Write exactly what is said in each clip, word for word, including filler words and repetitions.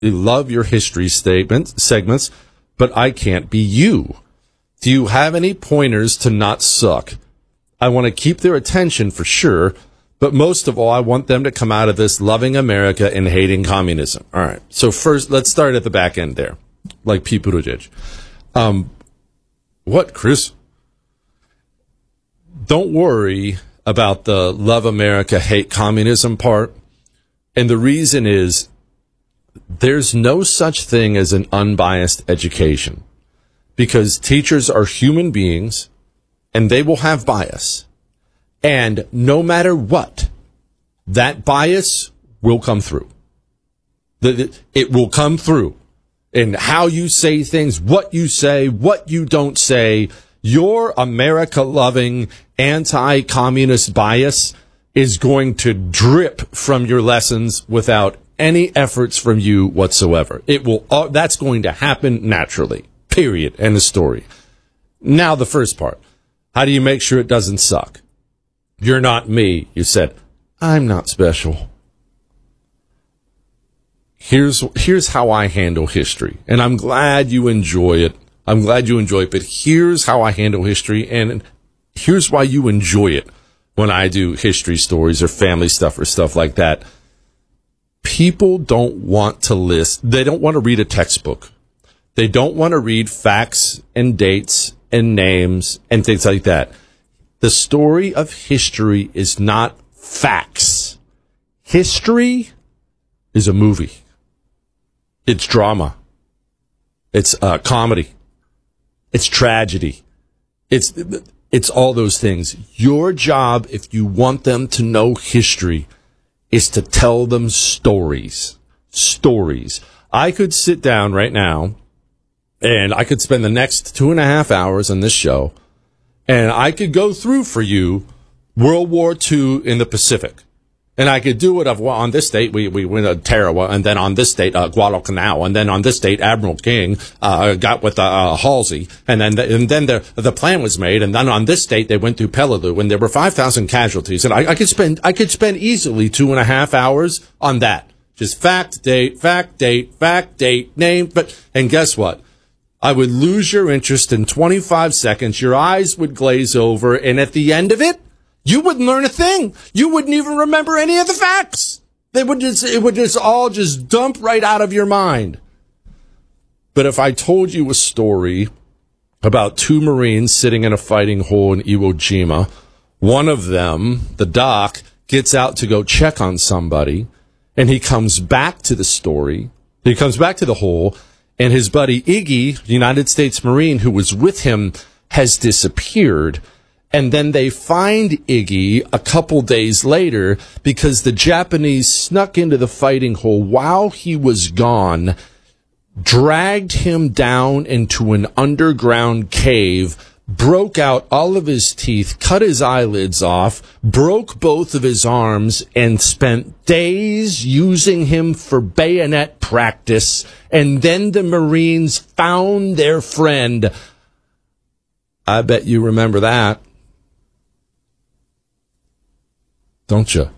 love your history statement segments, but I can't be you. Do you have any pointers to not suck? I want to keep their attention for sure, but most of all, I want them to come out of this loving America and hating communism. All right. So first, let's start at the back end there, like Pete Buttigieg. Um, what, Chris? Don't worry about the love America, hate communism part. And the reason is there's no such thing as an unbiased education, because teachers are human beings and they will have bias. And no matter what, that bias will come through. It will come through in how you say things, what you say, what you don't say. Your America-loving, anti-communist bias is going to drip from your lessons without any efforts from you whatsoever. It will. Uh, that's going to happen naturally. Period. End of story. Now the first part. How do you make sure it doesn't suck? You're not me. You said, I'm not special. Here's here's how I handle history, and I'm glad you enjoy it. I'm glad you enjoy it, but here's how I handle history, and here's why you enjoy it when I do history stories or family stuff or stuff like that. People don't want to list, they don't want to read a textbook. They don't want to read facts and dates and names and things like that. The story of history is not facts. History is a movie. It's drama. It's uh, comedy. It's tragedy. It's it's all those things. Your job, if you want them to know history, is to tell them stories. Stories. I could sit down right now, and I could spend the next two and a half hours on this show, and I could go through for you World War Two in the Pacific. And I could do it of, well, on this date, we, we went to Tarawa, and then on this date, uh, Guadalcanal, and then on this date, Admiral King, uh, got with, uh, Halsey, and then, the, and then the, the plan was made, and then on this date, they went through Peleliu, and there were five thousand casualties, and I, I could spend, I could spend easily two and a half hours on that. Just fact, date, fact, date, fact, date, name, but, and guess what? I would lose your interest in twenty-five seconds, your eyes would glaze over, and at the end of it, you wouldn't learn a thing. You wouldn't even remember any of the facts. They would just, it would just all just dump right out of your mind. But if I told you a story about two Marines sitting in a fighting hole in Iwo Jima, one of them, the doc, gets out to go check on somebody, and he comes back to the story. He comes back to the hole, and his buddy Iggy, United States Marine, who was with him, has disappeared. And then they find Iggy a couple days later because the Japanese snuck into the fighting hole while he was gone, dragged him down into an underground cave, broke out all of his teeth, cut his eyelids off, broke both of his arms, and spent days using him for bayonet practice. And then the Marines found their friend. I bet you remember that. Don't you?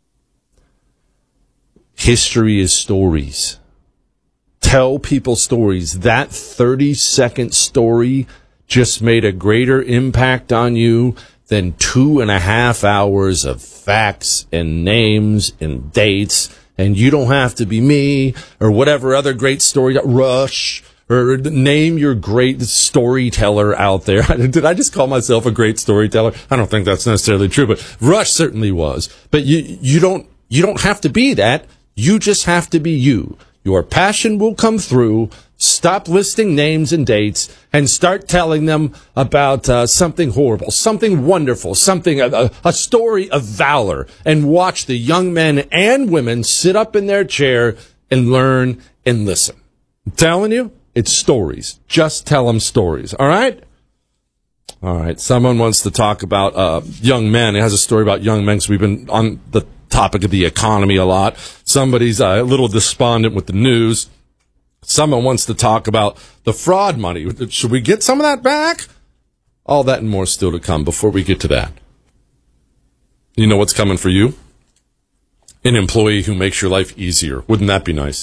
History is stories. Tell people stories. That thirty-second story just made a greater impact on you than two and a half hours of facts and names and dates. And you don't have to be me or whatever other great story. Rush. Or name your great storyteller out there. Did I just call myself a great storyteller? I don't think that's necessarily true, but Rush certainly was. But you, you don't, you don't have to be that. You just have to be you. Your passion will come through. Stop listing names and dates and start telling them about uh, something horrible, something wonderful, something, a, a story of valor, and watch the young men and women sit up in their chair and learn and listen. I'm telling you. It's stories. Just tell them stories. All right? All right. Someone wants to talk about uh, young men. It has a story about young men because we've been on the topic of the economy a lot. Somebody's uh, a little despondent with the news. Someone wants to talk about the fraud money. Should we get some of that back? All that and more still to come. Before we get to that, you know what's coming for you? An employee who makes your life easier. Wouldn't that be nice?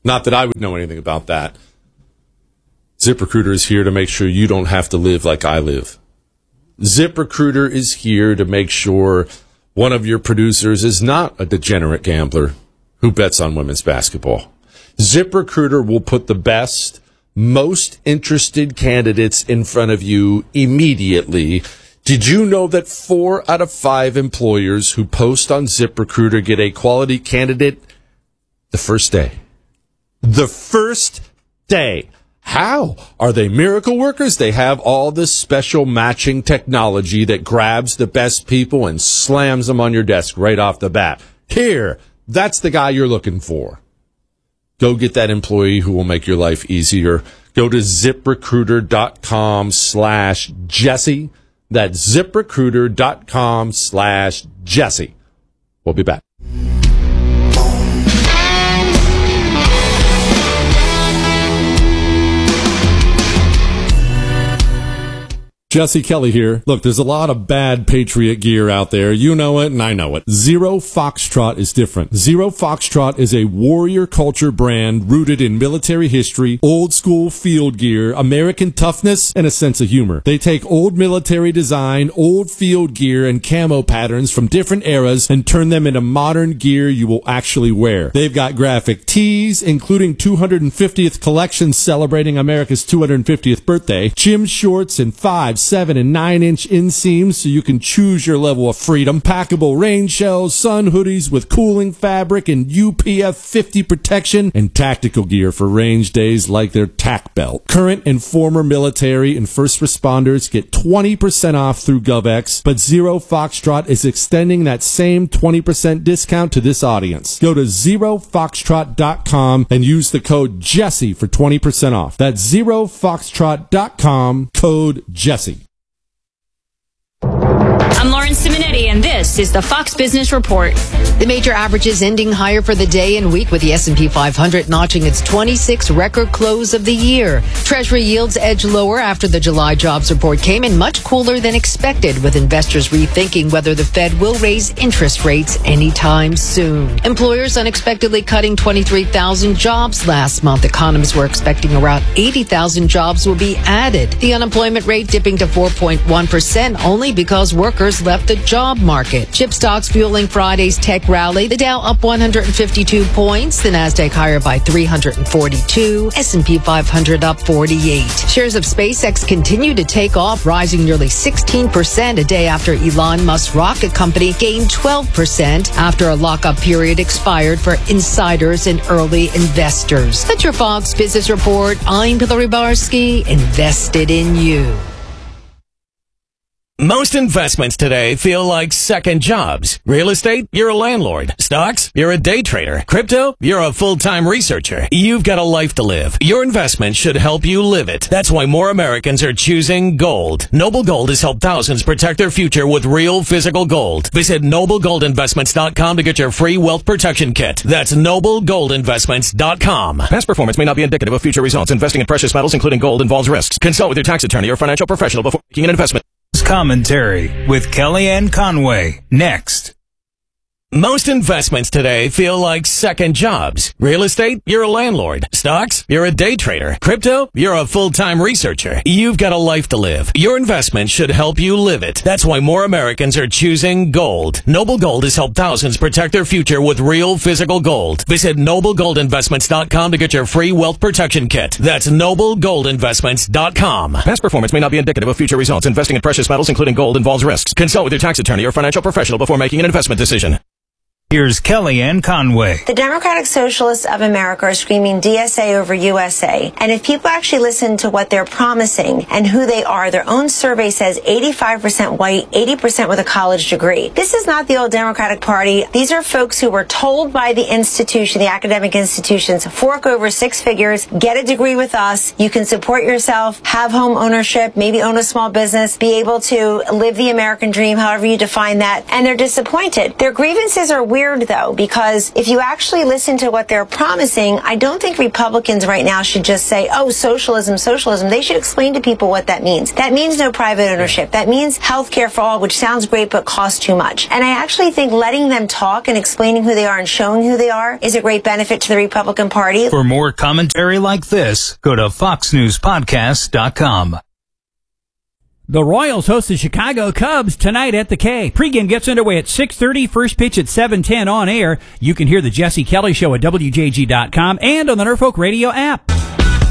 Not that I would know anything about that. ZipRecruiter is here to make sure you don't have to live like I live. ZipRecruiter is here to make sure one of your producers is not a degenerate gambler who bets on women's basketball. ZipRecruiter will put the best, most interested candidates in front of you immediately. Did you know that four out of five employers who post on ZipRecruiter get a quality candidate the first day? The first day. How? Are they miracle workers? They have all this special matching technology that grabs the best people and slams them on your desk right off the bat. Here, that's the guy you're looking for. Go get that employee who will make your life easier. Go to ZipRecruiter.com slash Jesse. That's ZipRecruiter.com slash Jesse. We'll be back. Jesse Kelly here. Look, there's a lot of bad Patriot gear out there. You know it, and I know it. Zero Foxtrot is different. Zero Foxtrot is a warrior culture brand rooted in military history, old school field gear, American toughness, and a sense of humor. They take old military design, old field gear, and camo patterns from different eras and turn them into modern gear you will actually wear. They've got graphic tees, including two hundred fiftieth collections celebrating America's two hundred fiftieth birthday, gym shorts, and five, seven, and nine inch inseams so you can choose your level of freedom, packable rain shells, sun hoodies with cooling fabric and U P F fifty protection, and tactical gear for range days like their tack belt. Current and former military and first responders get twenty percent off through GovX, but Zero Foxtrot is extending that same twenty percent discount to this audience. Go to zero foxtrot dot com and use the code Jesse for twenty percent off. That's zero foxtrot dot com, code Jesse. I'm Lauren Simonetti, and this is the Fox Business Report. The major averages ending higher for the day and week, with the S and P five hundred notching its twenty-sixth record close of the year. Treasury yields edge lower after the July jobs report came in much cooler than expected, with investors rethinking whether the Fed will raise interest rates anytime soon. Employers unexpectedly cutting twenty-three thousand jobs last month. Economists were expecting around eighty thousand jobs will be added. The unemployment rate dipping to four point one percent only because workers left the job market. Chip stocks fueling Friday's tech rally. The Dow up one hundred fifty-two points. The Nasdaq higher by three hundred forty-two. S and P five hundred up forty-eight. Shares of SpaceX continue to take off, rising nearly sixteen percent a day after Elon Musk's rocket company gained twelve percent after a lockup period expired for insiders and early investors. That's your Fox Business Report. I'm Hillary Barsky, invested in you. Most investments today feel like second jobs. Real estate, you're a landlord. Stocks, you're a day trader. Crypto, you're a full-time researcher. You've got a life to live. Your investment should help you live it. That's why more Americans are choosing gold. Noble Gold has helped thousands protect their future with real physical gold. Visit noble gold investments dot com to get your free wealth protection kit. That's noble gold investments dot com. Past performance may not be indicative of future results. Investing in precious metals, including gold, involves risks. Consult with your tax attorney or financial professional before making an investment. Commentary with Kellyanne Conway. Next. Most investments today feel like second jobs. Real estate, you're a landlord. Stocks, you're a day trader. Crypto, you're a full-time researcher. You've got a life to live. Your investment should help you live it. That's why more Americans are choosing gold. Noble Gold has helped thousands protect their future with real physical gold. Visit noble gold investments dot com to get your free wealth protection kit. That's noble gold investments dot com. Past performance may not be indicative of future results. Investing in precious metals, including gold, involves risks. Consult with your tax attorney or financial professional before making an investment decision. Here's Kellyanne Conway. The Democratic Socialists of America are screaming D S A over U S A. And if people actually listen to what they're promising and who they are, their own survey says eighty-five percent white, eighty percent with a college degree. This is not the old Democratic Party. These are folks who were told by the institution, the academic institutions, fork over six figures, get a degree with us. You can support yourself, have home ownership, maybe own a small business, be able to live the American dream, however you define that. And they're disappointed. Their grievances are weird. weird, though, because if you actually listen to what they're promising, I don't think Republicans right now should just say, oh, socialism, socialism. They should explain to people what that means. That means no private ownership. That means health care for all, which sounds great but costs too much. And I actually think letting them talk and explaining who they are and showing who they are is a great benefit to the Republican Party. For more commentary like this, go to fox news podcast dot com. The Royals host the Chicago Cubs tonight at the K. Pregame gets underway at six thirty, first pitch at seven ten on air. You can hear the Jesse Kelly Show at W J G dot com and on the Norfolk Radio app.